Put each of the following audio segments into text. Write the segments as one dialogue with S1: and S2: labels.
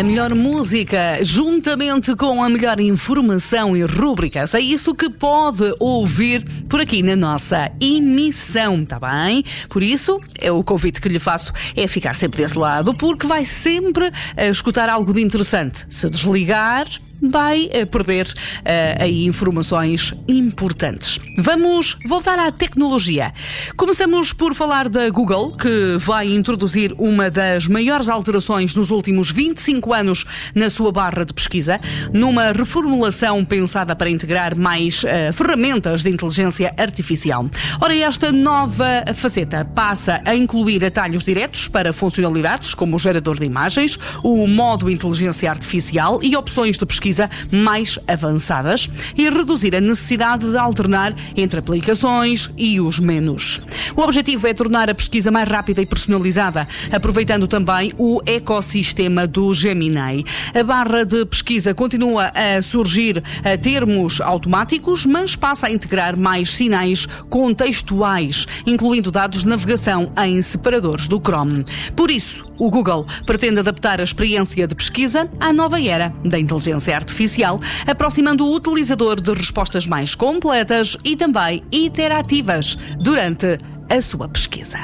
S1: A melhor música, juntamente com a melhor informação e rúbricas. É isso que pode ouvir por aqui na nossa emissão, tá bem? Por isso, o convite que lhe faço é ficar sempre desse lado, porque vai sempre escutar algo de interessante. Se desligar, vai perder aí informações importantes. Vamos voltar à tecnologia. Começamos por falar da Google, que vai introduzir uma das maiores alterações nos últimos 25 anos na sua barra de pesquisa, numa reformulação pensada para integrar mais ferramentas de inteligência artificial. Ora, esta nova faceta passa a incluir atalhos diretos para funcionalidades como o gerador de imagens, o modo inteligência artificial e opções de pesquisa mais avançadas e reduzir a necessidade de alternar entre aplicações e os menus. O objetivo é tornar a pesquisa mais rápida e personalizada, aproveitando também o ecossistema do Gemini. A barra de pesquisa continua a surgir a termos automáticos, mas passa a integrar mais sinais contextuais, incluindo dados de navegação em separadores do Chrome. Por isso, o Google pretende adaptar a experiência de pesquisa à nova era da inteligência artificial, aproximando o utilizador de respostas mais completas e também interativas durante a sua pesquisa.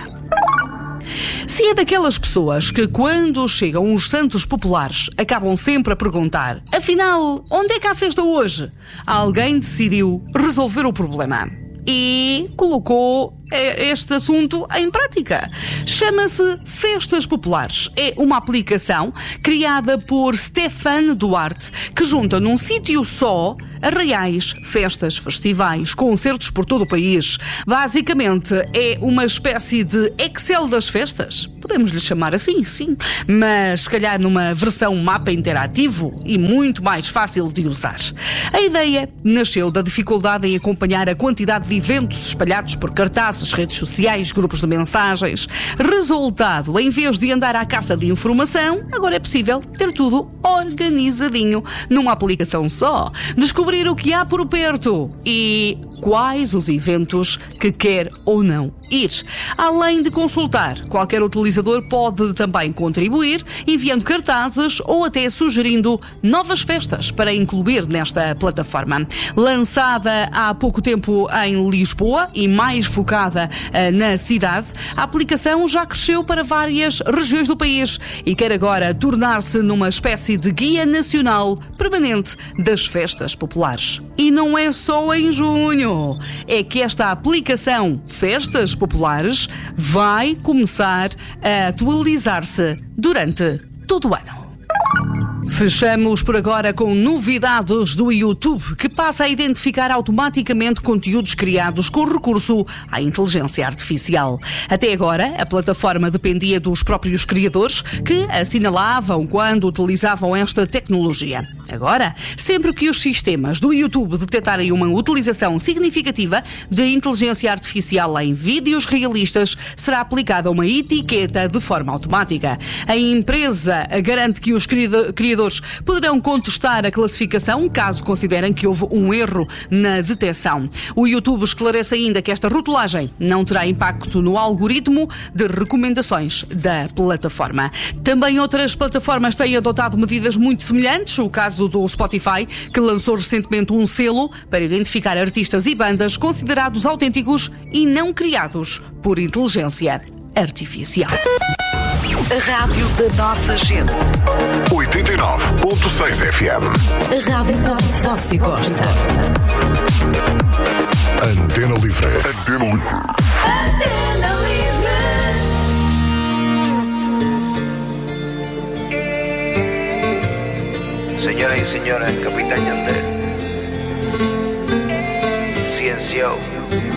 S1: Se é daquelas pessoas que, quando chegam os santos populares, acabam sempre a perguntar: afinal, onde é que há festa hoje? Alguém decidiu resolver o problema e colocou este assunto em prática. Chama-se Festas Populares. É uma aplicação criada por Stefan Duarte, que junta num sítio só arraiais, festas, festivais, concertos por todo o país. Basicamente, é uma espécie de Excel das festas. Podemos lhe chamar assim, sim. Mas, se calhar, numa versão mapa interativo e muito mais fácil de usar. A ideia nasceu da dificuldade em acompanhar a quantidade de eventos espalhados por cartazes, redes sociais, grupos de mensagens. Resultado, em vez de andar à caça de informação, agora é possível ter tudo organizadinho numa aplicação só. Descobrir o que há por perto e quais os eventos que quer ou não ir. Além de consultar, qualquer utilizador pode também contribuir, enviando cartazes ou até sugerindo novas festas para incluir nesta plataforma. Lançada há pouco tempo em Lisboa e mais focada na cidade, a aplicação já cresceu para várias regiões do país e quer agora tornar-se numa espécie de guia nacional permanente das festas populares. E não é só em junho. É que esta aplicação Festas Populares vai começar a atualizar-se durante todo o ano. Fechamos por agora com novidades do YouTube, que passa a identificar automaticamente conteúdos criados com recurso à inteligência artificial. Até agora, a plataforma dependia dos próprios criadores, que assinalavam quando utilizavam esta tecnologia. Agora, sempre que os sistemas do YouTube detectarem uma utilização significativa de inteligência artificial em vídeos realistas, será aplicada uma etiqueta de forma automática. A empresa garante que os criadores poderão contestar a classificação caso considerem que houve um erro na detecção. O YouTube esclarece ainda que esta rotulagem não terá impacto no algoritmo de recomendações da plataforma. Também outras plataformas têm adotado medidas muito semelhantes. O caso do Spotify, que lançou recentemente um selo para identificar artistas e bandas considerados autênticos e não criados por inteligência artificial.
S2: A rádio da nossa gente.
S3: 89.6 FM.
S2: A rádio como você gosta.
S3: Antena Livre.
S2: Antena Livre.
S4: Señoras y señores, Capitán Yandel. Ciencio.